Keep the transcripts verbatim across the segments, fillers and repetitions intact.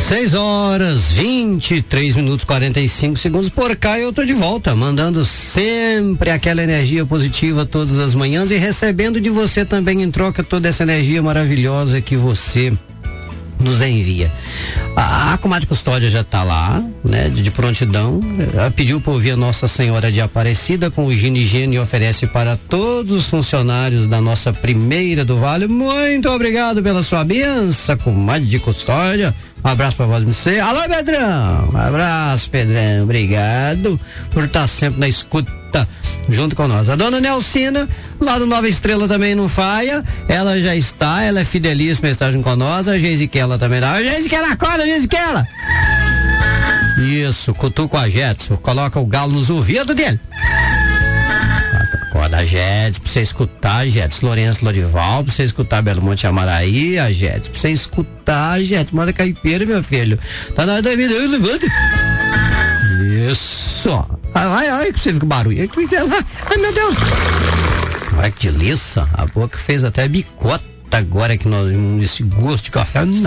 seis horas, vinte e três minutos, quarenta e cinco segundos. Por cá eu tô de volta, mandando sempre aquela energia positiva todas as manhãs e recebendo de você também em troca toda essa energia maravilhosa que você nos envia. A, a comadre Custódia já tá lá, né, de, de prontidão. Ela pediu para ouvir a Nossa Senhora de Aparecida com o Gino e Gino e oferece para todos os funcionários da nossa primeira do Vale. Muito obrigado pela sua benção, comadre de Custódia. Um abraço pra você. Alô, Pedrão. Um abraço, Pedrão. Obrigado por estar sempre na escuta junto com nós. A dona Nelcina, lá do Nova Estrela também não falha. Ela já está, ela é fidelíssima, está junto com nós. A Geisiquela também não. A Geisiquela, acorda, Geisiquela. Isso, cutuca a Jetson. Coloca o galo nos ouvidos dele. Acorda a Jedson, pra você escutar a Jedson, Lourenço Lorival, pra você escutar Belo Monte Amaraí, a Jedson, pra você escutar a Jedson, manda caipira, meu filho. Tá na hora da vida, levanta. Isso. Ai, ai, que você fica barulho. Ai, meu Deus. Ai, que delícia. A boca fez até bicota agora que nós, esse gosto de café. Hum,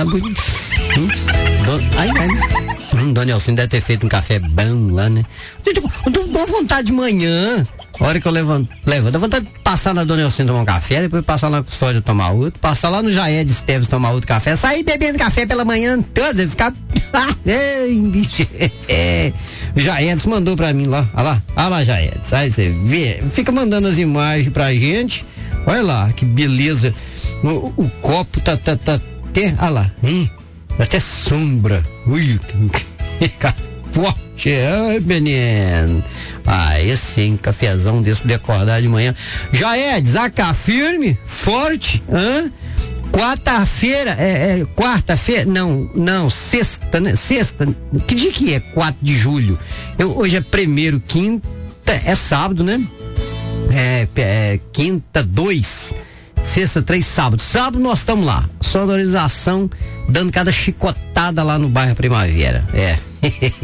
ai, ai. Hum, Dona Elcine deve ter feito um café bom lá, né? Eu tô com boa vontade de manhã. A hora que eu levanto, levanto, dá vontade de passar na Dona Elcine tomar um café, depois passar lá na Custódia tomar outro, passar lá no Jaed Esteves tomar outro café, sair bebendo café pela manhã toda, ficar. Ei, bicho. Jaedes mandou pra mim lá, olha lá, olha lá, Jaedes, aí você vê, fica mandando as imagens pra gente, olha lá, que beleza, o, o copo tá, tá, tá até, olha lá, hein? Até sombra, ui, que forte, ai, menino. Ah, esse hein, cafezão desse pra acordar de manhã. Já é, desacar firme, forte, hã? Quarta-feira, é, é quarta-feira, não, não, sexta, né? Sexta, que dia que é? quatro de julho. Eu, hoje é primeiro, quinta, é sábado, né? É, é quinta, dois, sexta, três, sábado. Sábado nós estamos lá, sonorização, dando cada chicotada lá no bairro Primavera, é.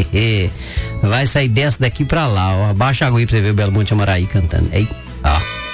Vai sair dessa daqui pra lá, ó. Abaixa a água aí pra você ver o Belo Monte Amaraí cantando. Ei, ó.